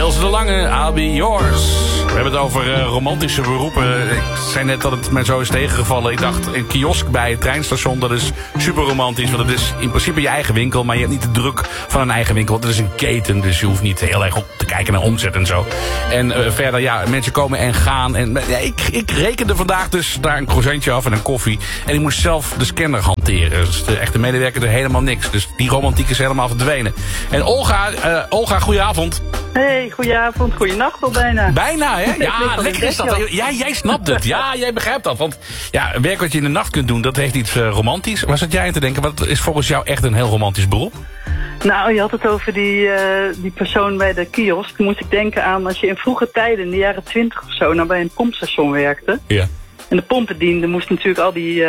Ilse de Lange, I'll Be Yours. We hebben het over romantische beroepen. Ik zei net dat het me zo is tegengevallen. Ik dacht, een kiosk bij het treinstation, dat is super romantisch. Want het is in principe je eigen winkel, maar je hebt niet de druk van een eigen winkel. Het is een keten, dus je hoeft niet heel erg op te kijken naar omzet en zo. En verder, ja, mensen komen en gaan. En ja, ik rekende vandaag dus daar een croissantje af en een koffie. En ik moest zelf de scanner hanteren. Dus de echte medewerker er helemaal niks. Dus die romantiek is helemaal verdwenen. En Olga, goedenavond. Hey, goedenavond, goeienacht al bijna. Bijna, hè? Ja, lekker is dat. Ja, jij snapt het. Ja, jij begrijpt dat. Want ja, werk wat je in de nacht kunt doen, dat heeft iets romantisch. Waar zat jij aan te denken? Wat is volgens jou echt een heel romantisch beroep? Nou, je had het over die persoon bij de kiosk. Toen moest ik denken aan als je in vroege tijden, in de jaren 20 of zo, nou bij een pompstation werkte. Ja. En de pompendiende moest natuurlijk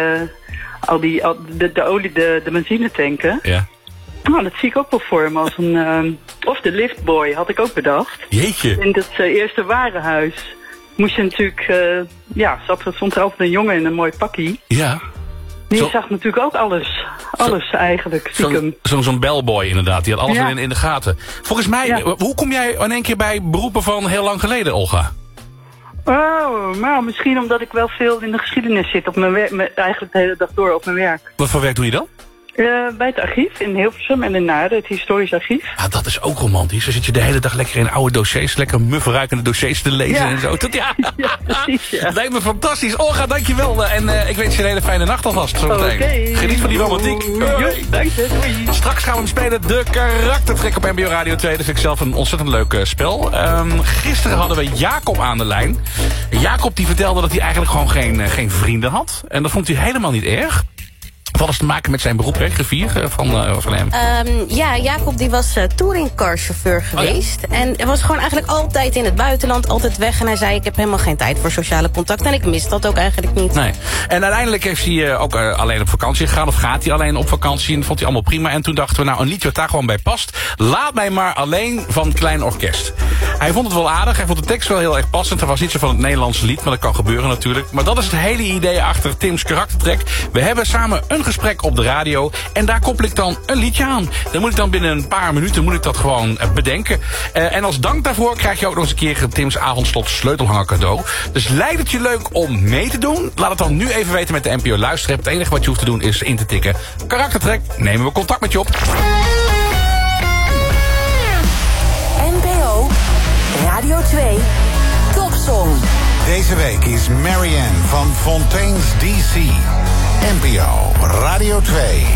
de olie, de benzine tanken. Ja. Nou, dat zie ik ook wel voor me als een... of de liftboy, had ik ook bedacht. Jeetje. In het eerste warenhuis moest je natuurlijk... stond er altijd een jongen in een mooi pakkie. Ja. Die zag natuurlijk ook alles eigenlijk, stiekem. Zo'n bellboy inderdaad, die had alles in de gaten. Volgens mij, hoe kom jij in één keer bij beroepen van heel lang geleden, Olga? Oh, nou, misschien omdat ik wel veel in de geschiedenis zit op mijn werk, eigenlijk de hele dag door op mijn werk. Wat voor werk doe je dan? Bij het archief in Hilversum en in Naarden, het historisch archief. Ja, dat is ook romantisch. Dan zit je de hele dag lekker in oude dossiers, lekker mufferruikende dossiers te lezen en zo. Ja, precies, ja. Lijkt me fantastisch. Olga, dankjewel. En ik wens je een hele fijne nacht alvast. Okay. Geniet van die romantiek. Dank je, doei. Straks gaan we hem spelen, de karaktertrek op NPO Radio 2. Dat vind ik zelf een ontzettend leuk spel. Gisteren hadden we Jacob aan de lijn. Jacob die vertelde dat hij eigenlijk gewoon geen vrienden had. En dat vond hij helemaal niet erg. Wat is te maken met zijn beroep, griffier van hem? Jacob die was touringcarchauffeur geweest. Oh, ja. En was gewoon eigenlijk altijd in het buitenland, altijd weg. En hij zei, ik heb helemaal geen tijd voor sociale contacten. En ik mis dat ook eigenlijk niet. Nee. En uiteindelijk heeft hij ook alleen op vakantie gegaan. Of gaat hij alleen op vakantie. En dat vond hij allemaal prima. En toen dachten we, nou, een liedje wat daar gewoon bij past. Laat mij maar alleen van Klein Orkest. Hij vond het wel aardig. Hij vond de tekst wel heel erg passend. Hij was niet zo van het Nederlandse lied. Maar dat kan gebeuren natuurlijk. Maar dat is het hele idee achter Tim's karaktertrek. We hebben samen een gesprek op de radio. En daar koppel ik dan een liedje aan. Dan moet ik dan binnen een paar minuten dat gewoon bedenken. En als dank daarvoor krijg je ook nog eens een keer Tim's avondslot sleutelhanger cadeau. Dus lijkt het je leuk om mee te doen? Laat het dan nu even weten met de NPO Luisterapp. Het enige wat je hoeft te doen is in te tikken karaktertrek. Nemen we contact met je op. NPO Radio 2 Topsong. Deze week is Marianne van Fontaine's DC. NPO Radio 2.